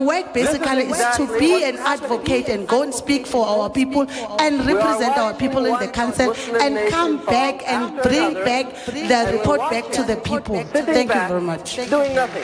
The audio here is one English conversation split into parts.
work basically is to be an advocate and go and speak for our people and represent our people in the council and come back and bring back the report back to the people. Thank you very much. Doing nothing.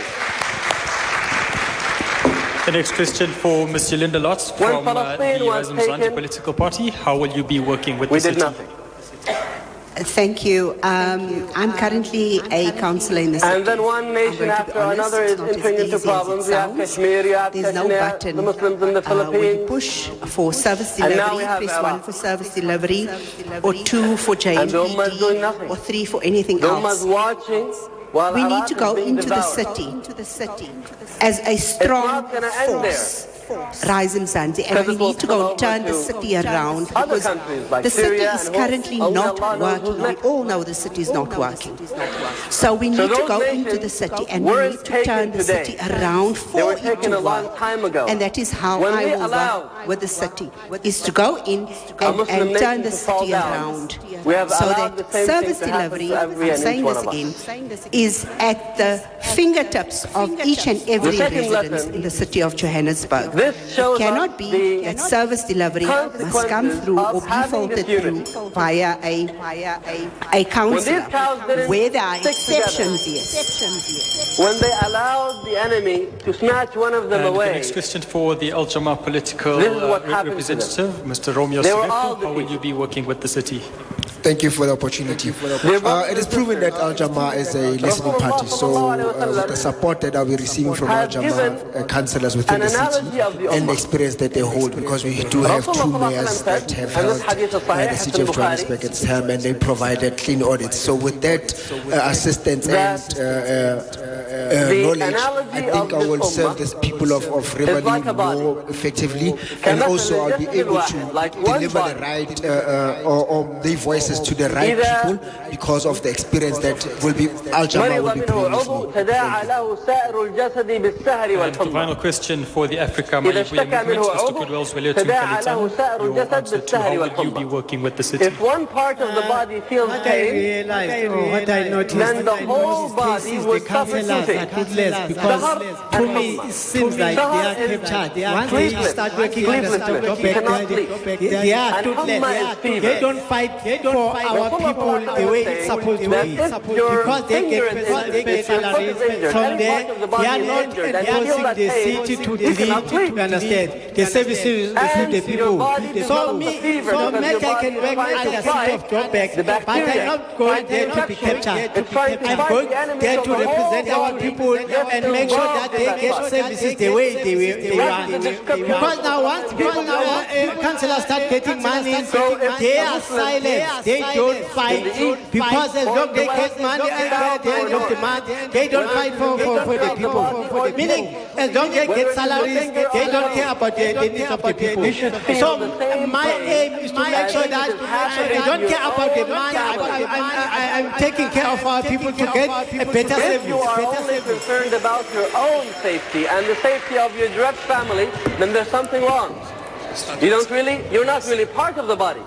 The next question for Ms. Linda Lotz from the Azamzanti political party. How will you be working with the city? We did nothing. Thank you. I'm currently a councillor in the city. And then one nation after another is entering into problems. You have Kashmir, you have There's no button the Muslims in the Philippines. where you push for service delivery, press 1 for service delivery, or 2 for JMPD, or 3 for anything else. We need to go into the city as a strong force. Rise Mzansi, and we need to go and turn the city around because the city is currently not working. We all know the city is not working. So we need to go into the city and we need to turn the city around for it to work. And that is how I will work with the city, is to go in and turn the city around so that service delivery, I'm saying this again, is at the fingertips of each and every resident in the city of Johannesburg. It cannot be that service delivery must come through or be filtered through via a councillor, where there are exceptions, yes. When they allowed the enemy to snatch one of them away. The next question for the Al Jama political representative, Mr. Romeo Sibeko. How will you be working with the city? Thank you for the opportunity. It is proven that Al Jama is a listening party, so with the support that I'll be receiving from Al Jama councillors within the city and the experience that they hold, because we do have 2 mayors that have held the city of Johannesburg at helm and they provided clean audits. So with that assistance and knowledge, I think I will serve the people of Riverlea more effectively, and also I'll be able to deliver the right or the voices to the right people because of the experience that will be Al Jama will be bringing with me. And the final question for the Africa Malibwe movement, Mr. Goodwell's Weletu Kalitana. Your answer to how will you be working with the city? If one part of the body feels pain, what I noticed, then the whole body will suffer toothless, because to me it seems like they are captured. Once they start working on the stop they are toothless. They don't fight for our people the way it's supposed to be, because they get salaries from there. They are not enforcing the city to delete, you understand, the services to the people. So maybe I can work at the city of Joburg, but I'm not going there to be captured. I'm going there to represent our people and make sure that they get services the way they want. Because now once people councillors start getting money, they are silent. They don't fight, because as long as they get money at the end of the month, they don't fight for the people. Meaning, as long as they get salaries, they don't care about the needs of the people. So my aim is to make sure that they don't care about the money. I'm taking care of our people to get a better service. If you are only concerned about your own safety and the safety of your direct family, then there's something wrong. You're not really part of the body.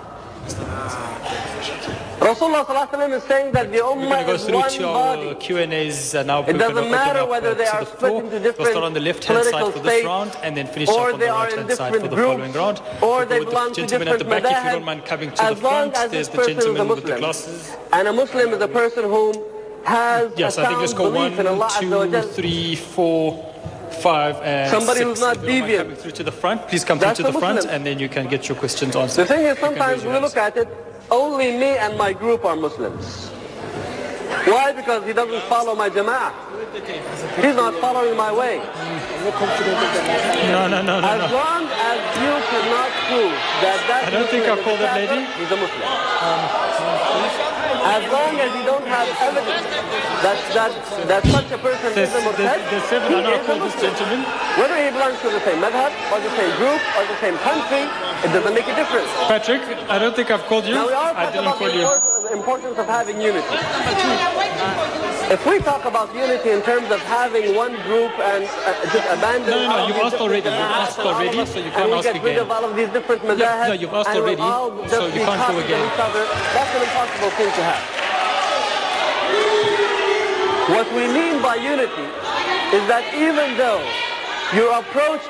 Rasulullah ﷺ is saying that the Ummah is one body. Q&As now. It doesn't matter whether they are split into different start on the left-hand side for this round and then finish up on the right-hand side for the following round. Or they belong to different at the back, if you don't mind coming to the front, there's the gentleman with the glasses. And a Muslim is a person whom has yes, I think let's go 1, 2, 3, 4, 5, and somebody 6. who's not deviant. Coming through to the front, please come through to the front, and then you can get your questions answered. The thing is, sometimes we look at it, only me and my group are Muslims. Why? Because he doesn't follow my jama'ah. He's not following my way. No. As long as you cannot prove that I don't think I'll call that lady. He's a Muslim. As long as you don't have evidence that such a person is a Muslim, there's 7 I call this gentleman. Whether he belongs to the same madhab, or the same group, or the same country, it doesn't make a difference. Patrick, I don't think I've called you. Now we all I talk didn't about call you. the importance of having unity. If we talk about unity in terms of having one group and just abandon... No, you've asked already. So you can't ask again. And we get rid of all of these different madhahib. No, you've asked already, so you can't go again. That's an impossible thing to have. What we mean by unity is that even though Your approach